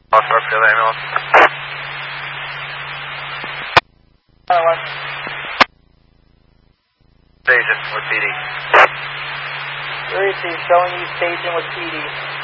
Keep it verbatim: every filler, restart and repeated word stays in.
All Northfield ambulance. One. Station with P D. Where is he? Showing you station with P D.